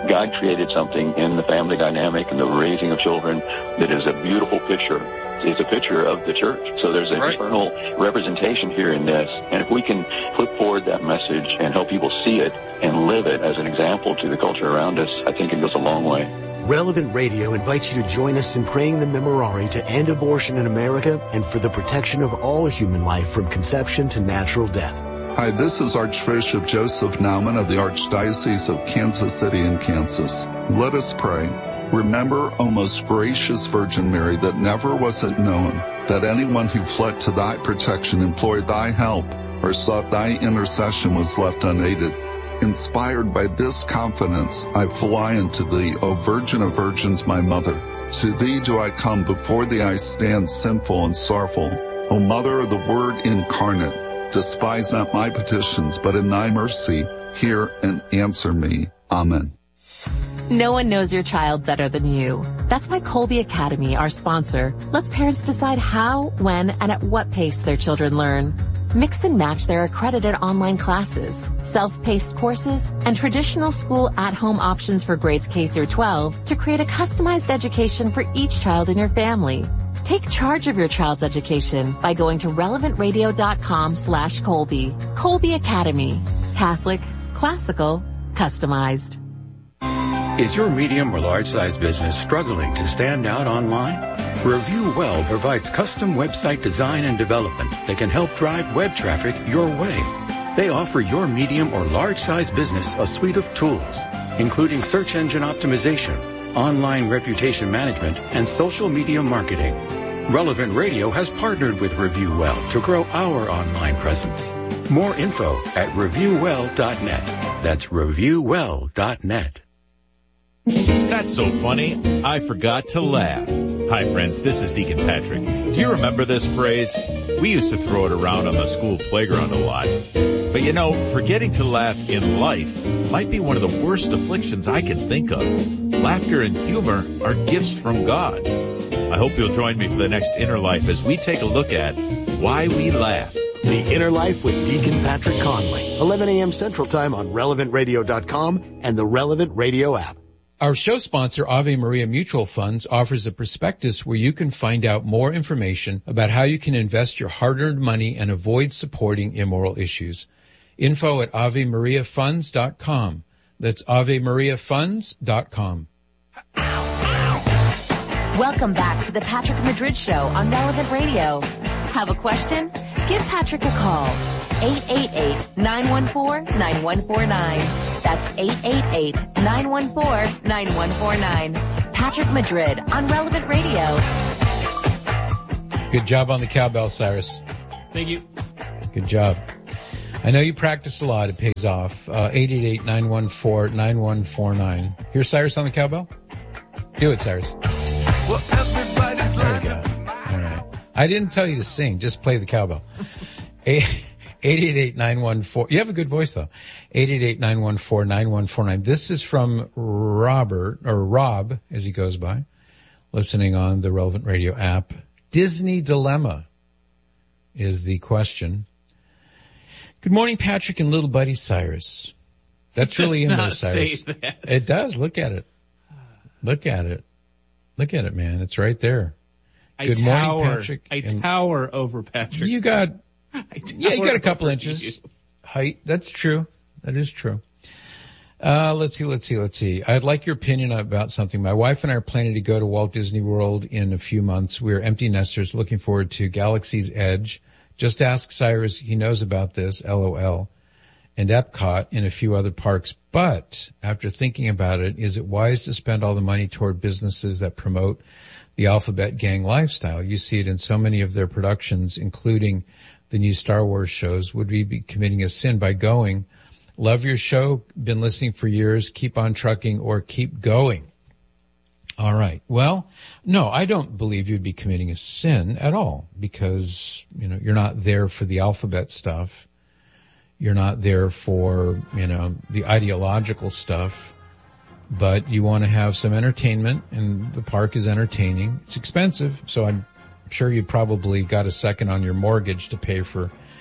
God created something in the family dynamic and the raising of children that is a beautiful picture. It's a picture of the church. So there's an eternal representation here in this. And if we can put forward that message and help people see it and live it as an example to the culture around us, I think it goes a long way. Relevant Radio invites you to join us in praying the Memorare to end abortion in America and for the protection of all human life from conception to natural death. Hi, this is Archbishop Joseph Naumann of the Archdiocese of Kansas City in Kansas. Let us pray. Remember, O most gracious Virgin Mary, that never was it known that anyone who fled to thy protection, implored thy help, or sought thy intercession was left unaided. Inspired by this confidence, I fly unto thee, O Virgin of Virgins, my Mother. To thee do I come, before thee I stand sinful and sorrowful. O Mother of the Word incarnate, despise not my petitions, but in thy mercy hear and answer me. Amen. No one knows your child better than you. That's why Colby Academy, our sponsor, lets parents decide how, when, and at what pace their children learn. Mix and match their accredited online classes, self-paced courses, and traditional school at-home options for grades K through 12 to create a customized education for each child in your family. Take charge of your child's education by going to relevantradio.com/Colby. Colby Academy. Catholic, classical, customized. Is your medium or large-size business struggling to stand out online? Review Well provides custom website design and development that can help drive web traffic your way. They offer your medium or large-size business a suite of tools, including search engine optimization, online reputation management, and social media marketing. Relevant Radio has partnered with Review Well to grow our online presence. More info at reviewwell.net. That's reviewwell.net. That's so funny, I forgot to laugh. Hi friends, this is Deacon Patrick. Do you remember this phrase? We used to throw it around on the school playground a lot. But you know, forgetting to laugh in life might be one of the worst afflictions I can think of. Laughter and humor are gifts from God. I hope you'll join me for the next Inner Life as we take a look at why we laugh. The Inner Life with Deacon Patrick Conley, 11 a.m. Central Time on relevantradio.com and the Relevant Radio app. Our show sponsor, Ave Maria Mutual Funds, offers a prospectus where you can find out more information about how you can invest your hard-earned money and avoid supporting immoral issues. Info at AveMariaFunds.com. That's AveMariaFunds.com. Welcome back to the Patrick Madrid Show on Relevant Radio. Have a question? Give Patrick a call. 888-914-9149. That's 888-914-9149. Patrick Madrid on Relevant Radio. Good job on the cowbell, Cyrus. Thank you. Good job. I know you practice a lot. It pays off. 888-914-9149. Here's Cyrus on the cowbell. Do it, Cyrus. Well, everybody's there you go. All right. I didn't tell you to sing. Just play the cowbell. 888-914. You have a good voice, though. 888-914-9149. This is from Robert, or Rob, as he goes by, listening on the Relevant Radio app. Disney dilemma is the question. Good morning, Patrick and little buddy Cyrus. That's really in there, Cyrus. It does. Look at it. Look at it. Look at it, man. It's right there. Good morning, Patrick. I tower over Patrick. You got a couple inches height. That's true. That is true. Let's see. I'd like your opinion about something. My wife and I are planning to go to Walt Disney World in a few months. We're empty nesters looking forward to Galaxy's Edge. Just ask Cyrus. He knows about this, LOL. And Epcot and a few other parks. But after thinking about it, is it wise to spend all the money toward businesses that promote the Alphabet Gang lifestyle? You see it in so many of their productions, including the new Star Wars shows. Would we be committing a sin by going? Love your show. Been listening for years. Keep on trucking or keep going. All right. Well, no, I don't believe you'd be committing a sin at all because, you're not there for the alphabet stuff. You're not there for, the ideological stuff, but you want to have some entertainment and the park is entertaining. It's expensive. So I'm sure you probably got a second on your mortgage to pay for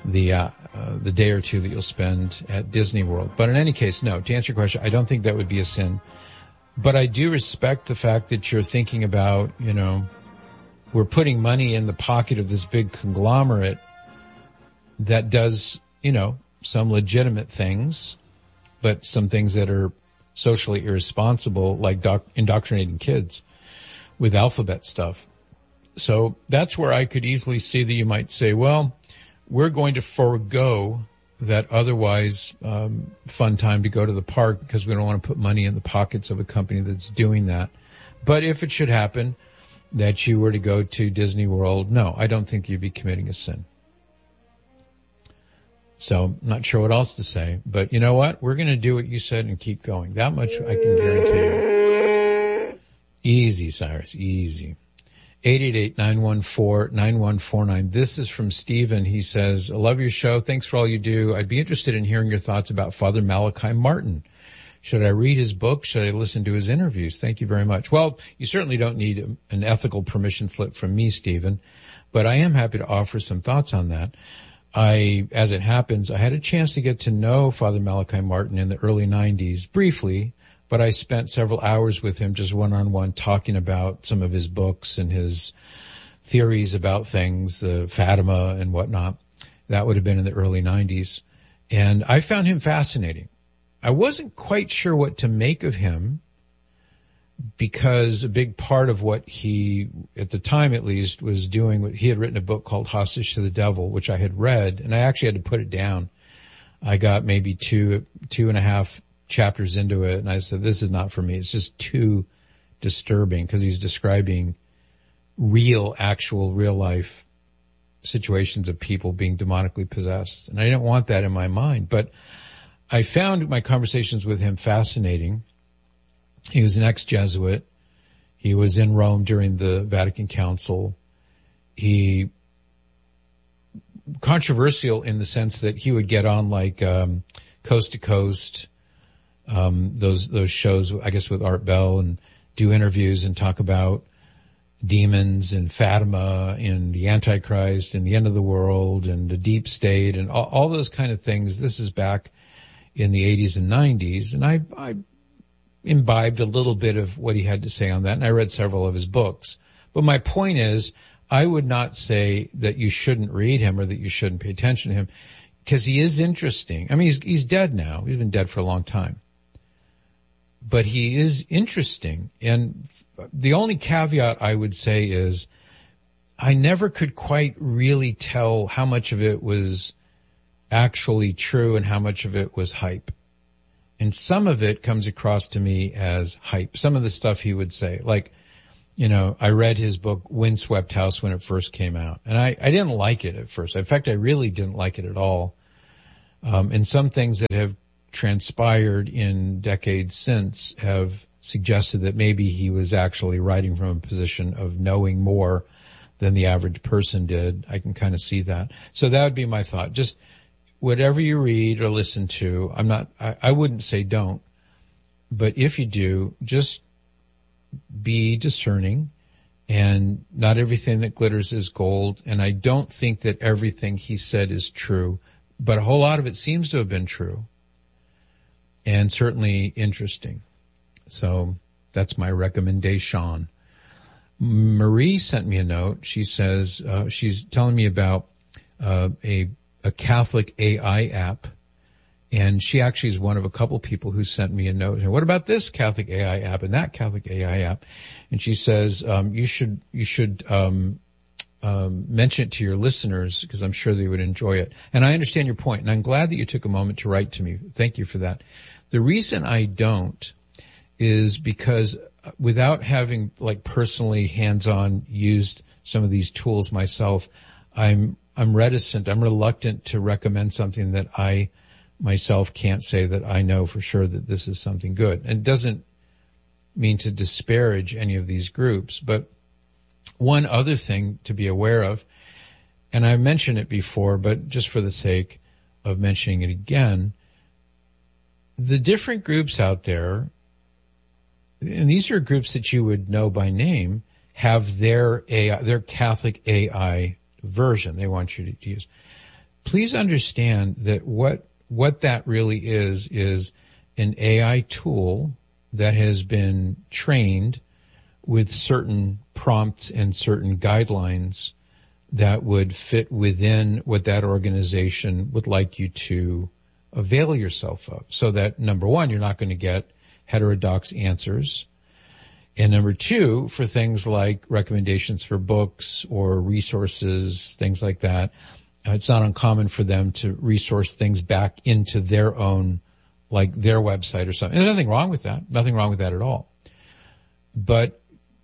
the day or two that you'll spend at Disney World. But in any case, no, to answer your question, I don't think that would be a sin. But I do respect the fact that you're thinking about, we're putting money in the pocket of this big conglomerate that does, some legitimate things, but some things that are socially irresponsible, like indoctrinating kids with alphabet stuff. So that's where I could easily see that you might say, well, we're going to forego that otherwise fun time to go to the park because we don't want to put money in the pockets of a company that's doing that. But if it should happen that you were to go to Disney World, no, I don't think you'd be committing a sin. So I'm not sure what else to say, but you know what? We're going to do what you said and keep going. That much I can guarantee you. Easy, Cyrus, easy. 888-914-9149. This is from Stephen. He says, I love your show. Thanks for all you do. I'd be interested in hearing your thoughts about Father Malachi Martin. Should I read his book? Should I listen to his interviews? Thank you very much. Well, you certainly don't need an ethical permission slip from me, Stephen, but I am happy to offer some thoughts on that. As it happens, I had a chance to get to know Father Malachi Martin in the early 90s briefly, but I spent several hours with him just one-on-one talking about some of his books and his theories about things, Fatima and whatnot. That would have been in the early 90s. And I found him fascinating. I wasn't quite sure what to make of him because a big part of what he, at the time at least, was doing, he had written a book called Hostage to the Devil, which I had read, and I actually had to put it down. I got maybe two and a half chapters into it, and I said, this is not for me. It's just too disturbing because he's describing actual real life situations of people being demonically possessed. And I didn't want that in my mind, but I found my conversations with him fascinating. He was an ex-Jesuit. He was in Rome during the Vatican Council. He controversial in the sense that he would get on like Coast to Coast, those shows, I guess, with Art Bell, and do interviews and talk about demons and Fatima and the Antichrist and the end of the world and the deep state and all those kind of things. This is back in the 80s and 90s, and I imbibed a little bit of what he had to say on that, and I read several of his books. But my point is, I would not say that you shouldn't read him or that you shouldn't pay attention to him, because he is interesting. I mean, he's dead now. He's been dead for a long time. But he is interesting. And the only caveat I would say is I never could quite really tell how much of it was actually true and how much of it was hype. And some of it comes across to me as hype. Some of the stuff he would say, like, I read his book, Windswept House, when it first came out. And I didn't like it at first. In fact, I really didn't like it at all. And some things that have transpired in decades since have suggested that maybe he was actually writing from a position of knowing more than the average person did. I can kind of see that. So that would be my thought. Just whatever you read or listen to, I wouldn't say don't, but if you do, just be discerning, and not everything that glitters is gold. And I don't think that everything he said is true, but a whole lot of it seems to have been true and certainly interesting. So that's my recommendation. Marie sent me a note. She says, she's telling me about, a Catholic AI app. And she actually is one of a couple people who sent me a note. And what about this Catholic AI app and that Catholic AI app? And she says, you should mention it to your listeners because I'm sure they would enjoy it. And I understand your point, and I'm glad that you took a moment to write to me. Thank you for that. The reason I don't is because without having like personally hands-on used some of these tools myself, I'm reticent, I'm reluctant to recommend something that I myself can't say that I know for sure that this is something good. And it doesn't mean to disparage any of these groups, but one other thing to be aware of, and I mentioned it before, but just for the sake of mentioning it again, the different groups out there, and these are groups that you would know by name, have their AI, their Catholic AI version they want you to use. please understand that what that really is an AI tool that has been trained with certain prompts and certain guidelines that would fit within what that organization would like you to avail yourself of. So that, number one, you're not going to get heterodox answers. And number two, for things like recommendations for books or resources, things like that, it's not uncommon for them to resource things back into their own, like their website or something. There's nothing wrong with that. Nothing wrong with that at all. But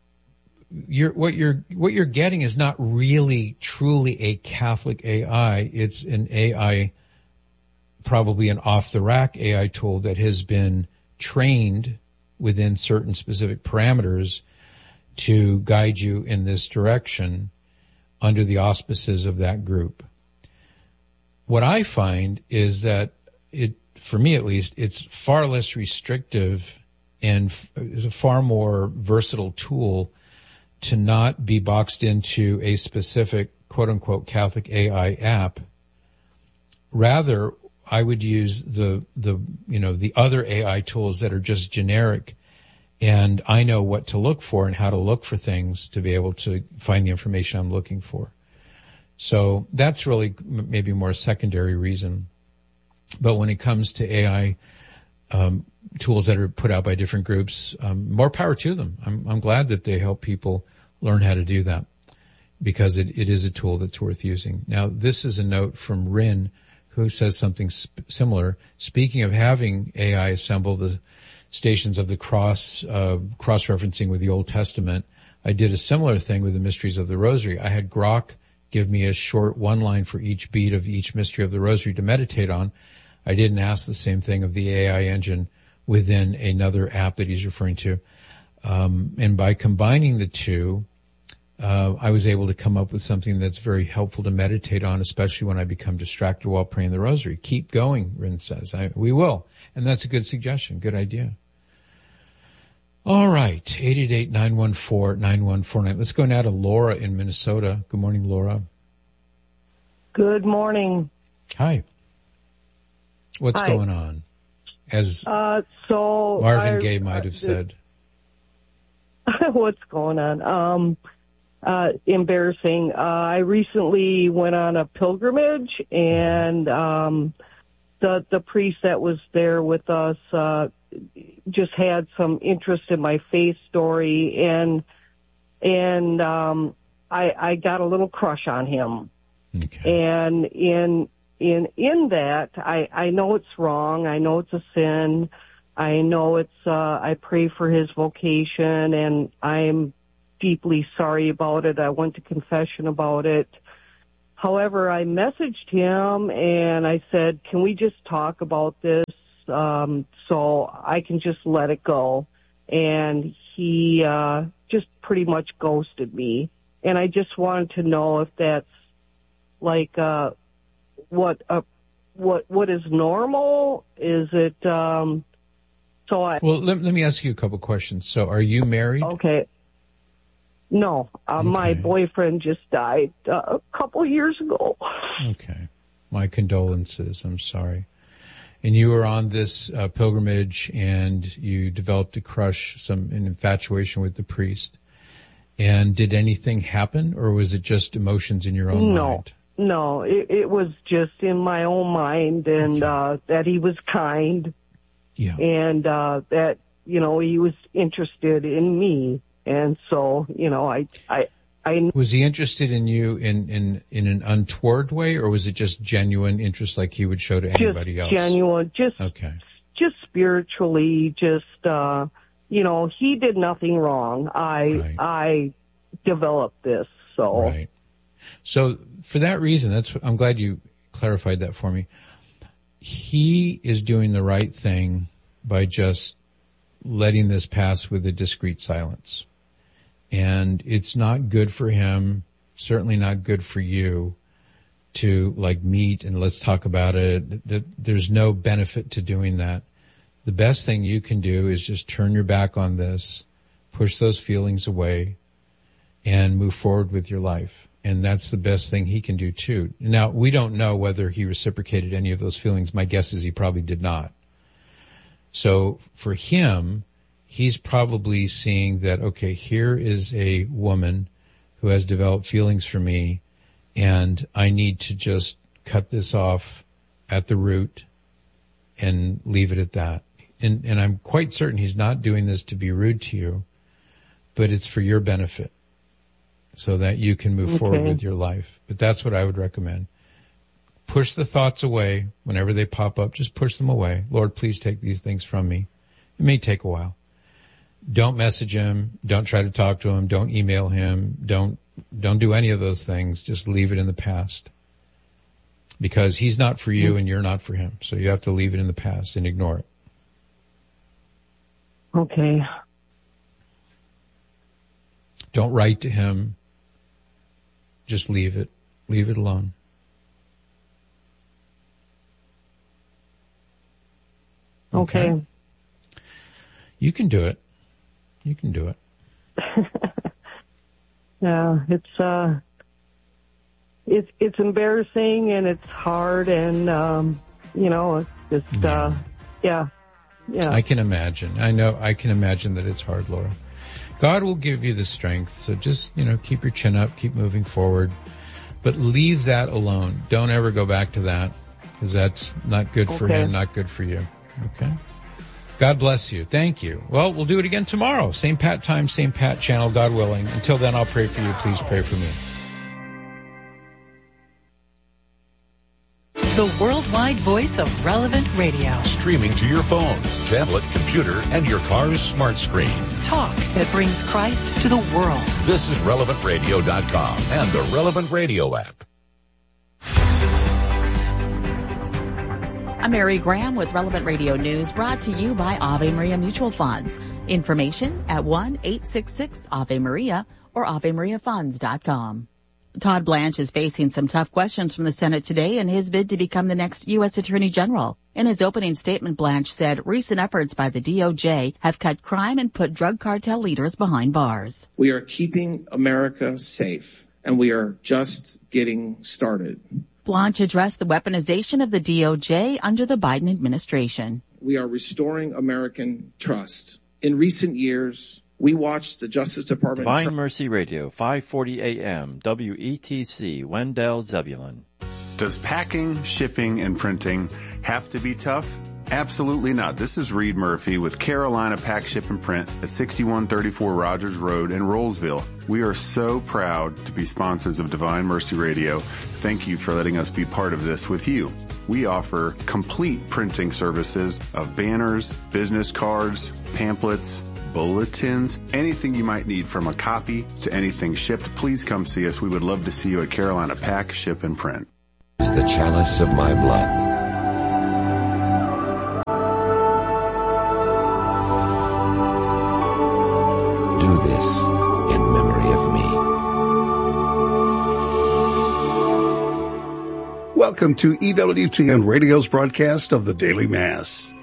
what you're getting is not really truly a Catholic AI. It's an AI, probably an off-the-rack AI tool that has been trained within certain specific parameters to guide you in this direction under the auspices of that group. What I find is that for me at least, it's far less restrictive and is a far more versatile tool to not be boxed into a specific quote unquote Catholic AI app. Rather, I would use the other AI tools that are just generic, and I know what to look for and how to look for things to be able to find the information I'm looking for. So that's really maybe more a secondary reason. But when it comes to AI tools that are put out by different groups, more power to them. I'm glad that they help people learn how to do that, because it is a tool that's worth using. Now, this is a note from Rin, who says something similar. Speaking of having AI assemble the Stations of the Cross, cross-referencing with the Old Testament, I did a similar thing with the Mysteries of the Rosary. I had Grok give me a short one line for each beat of each mystery of the Rosary to meditate on. I didn't ask the same thing of the AI engine within another app that he's referring to. And by combining the two, I was able to come up with something that's very helpful to meditate on, especially when I become distracted while praying the rosary. Keep going, Rin says. We will. And that's a good suggestion. Good idea. All right. 888-914-9149. Let's go now to Laura in Minnesota. Good morning, Laura. Good morning. Hi. What's going on? As Marvin Gaye might have said. What's going on? Embarrassing. I recently went on a pilgrimage, and the priest that was there with us just had some interest in my faith story, and I got a little crush on him. Okay. And in that, I know it's wrong. I know it's a sin. I know it's, I pray for his vocation, and I'm deeply sorry about it. I went to confession about it. However, I messaged him and I said, can we just talk about this, so I can just let it go? And he, just pretty much ghosted me. And I just wanted to know if that's like, what is normal? Is it, well, let me ask you a couple questions. So are you married? Okay. No, my boyfriend just died a couple years ago. Okay. My condolences. I'm sorry. And you were on this pilgrimage, and you developed a crush, an infatuation with the priest. And did anything happen, or was it just emotions in your own mind? No, it was just in my own mind, and that he was kind. Yeah. And that, he was interested in me. And so, I was he interested in you in an untoward way, or was it just genuine interest like he would show to anybody else? Genuine, just spiritually, he did nothing wrong. I developed this, so. Right. So for that reason, I'm glad you clarified that for me. He is doing the right thing by just letting this pass with a discreet silence. And it's not good for him, certainly not good for you, to meet and let's talk about it. There's no benefit to doing that. The best thing you can do is just turn your back on this, push those feelings away, and move forward with your life. And that's the best thing he can do too. Now, we don't know whether he reciprocated any of those feelings. My guess is he probably did not. So for him, he's probably seeing that, okay, here is a woman who has developed feelings for me, and I need to just cut this off at the root and leave it at that. And I'm quite certain he's not doing this to be rude to you, but it's for your benefit so that you can move forward with your life. But that's what I would recommend. Push the thoughts away whenever they pop up. Just push them away. Lord, please take these things from me. It may take a while. Don't message him. Don't try to talk to him. Don't email him. Don't do any of those things. Just leave it in the past. Because he's not for you and you're not for him. So you have to leave it in the past and ignore it. Okay. Don't write to him. Just leave it. Leave it alone. Okay. You can do it. You can do it. Yeah, it's embarrassing and it's hard and it's just yeah. I can imagine. I can imagine that it's hard, Laura. God will give you the strength. So just, keep your chin up, keep moving forward, but leave that alone. Don't ever go back to that because that's not good for him, not good for you. Okay. God bless you. Thank you. Well, we'll do it again tomorrow. Same Pat time, same Pat channel, God willing. Until then, I'll pray for you. Please pray for me. The worldwide voice of Relevant Radio. Streaming to your phone, tablet, computer, and your car's smart screen. Talk that brings Christ to the world. This is RelevantRadio.com and the Relevant Radio app. I'm Mary Graham with Relevant Radio News, brought to you by Ave Maria Mutual Funds. Information at 1-866-AVE-MARIA or AveMariaFunds.com. Todd Blanche is facing some tough questions from the Senate today in his bid to become the next U.S. Attorney General. In his opening statement, Blanche said recent efforts by the DOJ have cut crime and put drug cartel leaders behind bars. We are keeping America safe, and we are just getting started. Blanche addressed the weaponization of the DOJ under the Biden administration. We are restoring American trust. In recent years, we watched the Justice Department... Divine Mercy Radio, 540 AM, WETC, Wendell, Zebulon. Does packing, shipping, and printing have to be tough? Absolutely not. This is Reed Murphy with Carolina Pack, Ship, and Print at 6134 Rogers Road in Rollsville. We are so proud to be sponsors of Divine Mercy Radio. Thank you for letting us be part of this with you. We offer complete printing services of banners, business cards, pamphlets, bulletins, anything you might need from a copy to anything shipped. Please come see us. We would love to see you at Carolina Pack, Ship, and Print. The chalice of my blood. Do this in memory of me. Welcome to EWTN Radio's broadcast of the Daily Mass.